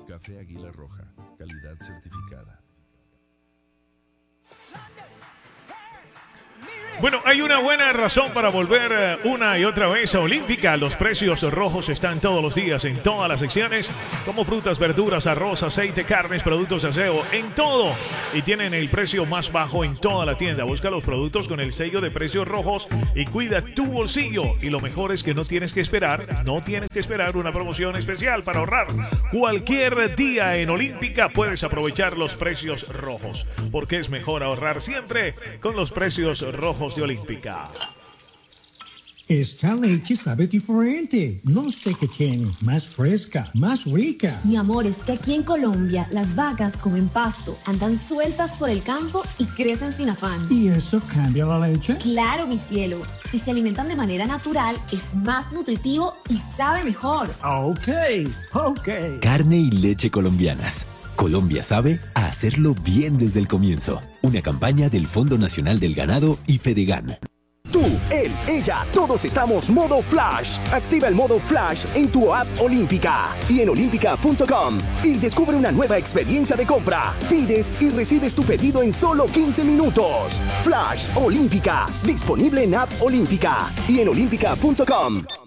Café Águila Roja, calidad certificada. Bueno, hay una buena razón para volver una y otra vez a Olímpica. Los precios rojos están todos los días en todas las secciones, como frutas, verduras, arroz, aceite, carnes, productos de aseo, en todo. Y tienen el precio más bajo en toda la tienda. Busca los productos con el sello de precios rojos y cuida tu bolsillo. Y lo mejor es que no tienes que esperar una promoción especial para ahorrar. Cualquier día en Olímpica puedes aprovechar los precios rojos, porque es mejor ahorrar siempre con los precios rojos de Olímpica. Esta leche sabe diferente. No sé qué tiene. Más fresca, más rica. Mi amor, es que aquí en Colombia las vacas comen pasto, andan sueltas por el campo y crecen sin afán. ¿Y eso cambia la leche? Claro, mi cielo. Si se alimentan de manera natural, es más nutritivo y sabe mejor. Ok. Carne y leche colombianas. Colombia sabe a hacerlo bien desde el comienzo. Una campaña del Fondo Nacional del Ganado y Fedegan. Tú, él, ella, todos estamos modo Flash. Activa el modo Flash en tu app Olímpica y en olímpica.com y descubre una nueva experiencia de compra. Pides y recibes tu pedido en solo 15 minutos. Flash Olímpica, disponible en app Olímpica y en olímpica.com.